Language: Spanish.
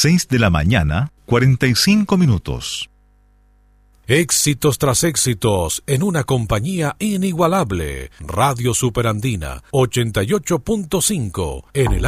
6 de la mañana, 45 minutos. Éxitos tras éxitos en una compañía inigualable. Radio Superandina 88.5 en el